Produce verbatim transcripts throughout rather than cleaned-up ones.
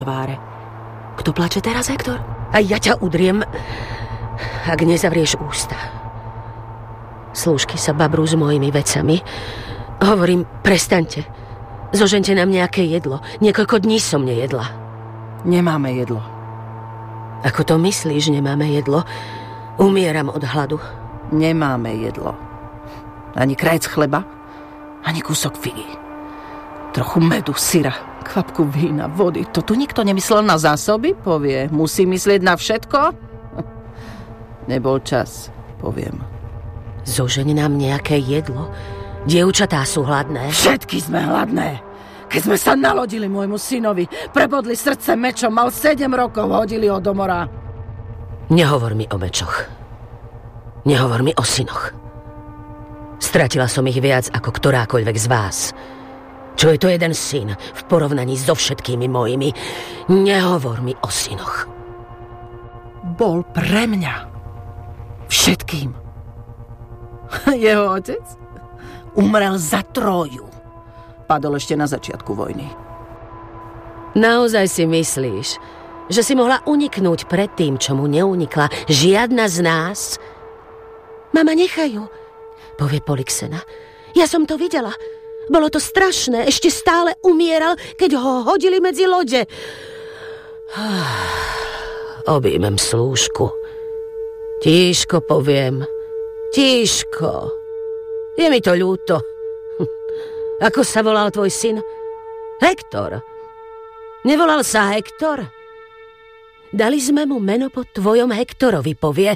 tváre. Kto plače teraz, Hektor? A ja ťa udriem, ak nezavrieš ústa. Slúžky sa babrú s mojimi vecami. Hovorím, prestaňte. Zožente nám nejaké jedlo. Niekoľko dní som nejedla. Nemáme jedlo. Ako to myslíš, nemáme jedlo? Umieram od hladu. Nemáme jedlo. Ani krajec chleba, ani kúsok figy. Trochu medu, syra, kvapku vína, vody. To tu nikto nemyslel na zásoby, povie. Musí myslieť na všetko? Nebol čas, poviem. Zožeň nám nejaké jedlo. Dievčatá sú hladné. Všetky sme hladné. Keď sme sa nalodili môjmu synovi, prebodli srdce mečom, mal sedem rokov, hodili ho do mora. Nehovor mi o mečoch. Nehovor mi o synoch. Stratila som ich viac ako ktorákoľvek z vás. Čo je to jeden syn v porovnaní so všetkými mojimi? Nehovor mi o synoch. Bol pre mňa všetkým. Jeho otec umrel za Tróju. Padol ešte na začiatku vojny. Naozaj si myslíš, že si mohla uniknúť pred tým, čo mu neunikla žiadna z nás? Mama, nechaj ho, povie Polyxena. Ja som to videla. Bolo to strašné. Ešte stále umieral, keď ho hodili medzi lode. Objímem slúžku. Tíško, poviem. Tíško. Je mi to ľúto. Ako sa volal tvoj syn? Hektor. Nevolal sa Hektor? Dali sme mu meno po tvojom Hektorovi, povie.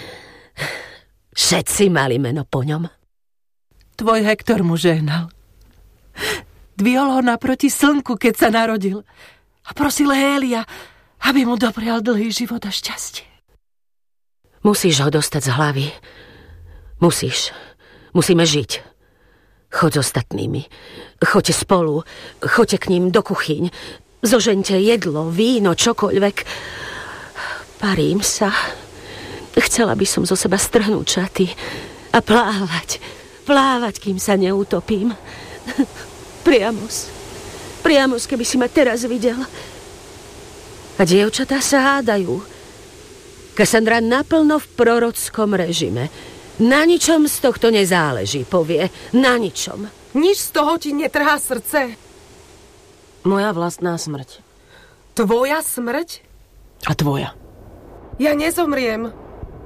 Všetci mali meno po ňom. Tvoj Hektor mu žehnal. Dvihol ho naproti slnku, keď sa narodil. A prosil Hélia, aby mu doprial dlhý život a šťastie. Musíš ho dostať z hlavy. Musíš. Musíme žiť. Choď s ostatnými. Choďte spolu. Choďte k ním do kuchyň. Zožente jedlo, víno, čokoľvek. Parím sa. Chcela by som zo seba strhnúť šaty a plávať. Plávať, kým sa neutopím. Priamus. Priamus, keby si ma teraz videl. A dievčatá sa hádajú. Kassandra naplno v prorockom režime. Na ničom z tohto nezáleží, povie. Na ničom. Nič z toho ti netrhá srdce? Moja vlastná smrť. Tvoja smrť? A tvoja. Ja nezomriem.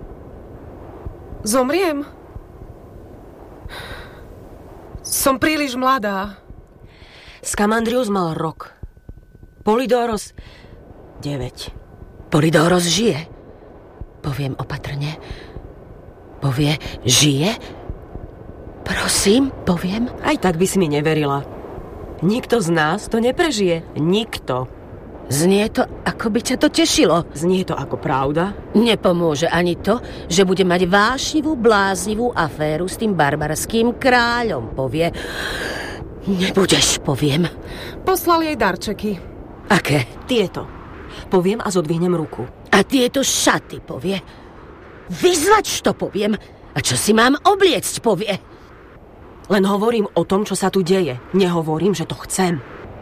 Zomriem? Som príliš mladá. Skamandrius mal rok. Polydoros deväť. Polydoros žije. Poviem opatrne. Povie, žije? Prosím, poviem. Aj tak by si mi neverila. Nikto z nás to neprežije. Nikto. Znie to, ako by ťa to tešilo. Znie to ako pravda? Nepomôže ani to, že bude mať vášnivú, bláznivú aféru s tým barbarským kráľom, povie. Nebudeš, poviem. Poslal jej darčeky. Aké? Tieto. Poviem a zodvihnem ruku. A tieto šaty, povie. Vyzvač to, poviem. A čo si mám obliecť, povie. Len hovorím o tom, čo sa tu deje. Nehovorím, že to chcem.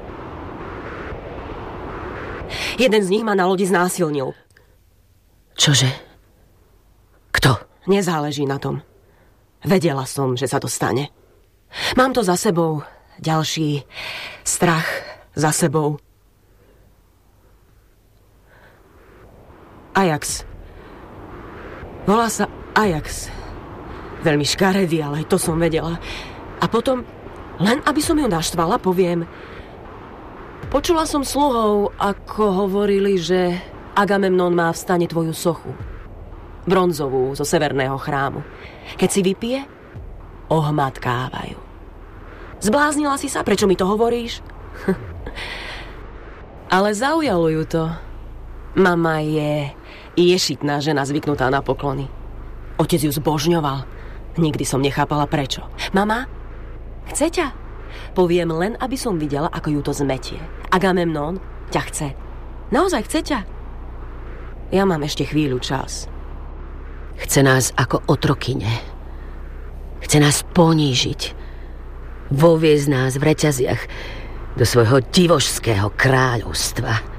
Jeden z nich ma na lodi znásilnil. Čože? Kto? Nezáleží na tom. Vedela som, že sa to stane. Mám to za sebou. Ďalší strach za sebou. Ajax. Volá sa Ajax. Veľmi škaredý, ale to som vedela. A potom, len aby som ju naštvala, poviem... Počula som sluhov, ako hovorili, že Agamemnon má v stane tvoju sochu. Bronzovú zo severného chrámu. Keď si vypije, ohmatkávajú. Zbláznila si sa? Prečo mi to hovoríš? Ale zaujalo ju to. Mama je ješitná žena zvyknutá na poklony. Otec ju zbožňoval. Nikdy som nechápala prečo. Mama, chce ťa? Poviem len, aby som videla, ako ju to zmetie. Agamemnon ťa chce. Naozaj chce ťa? Ja mám ešte chvíľu čas. Chce nás ako otrokyne. Chce nás ponížiť. Voviesť nás v reťaziach do svojho divošského kráľovstva.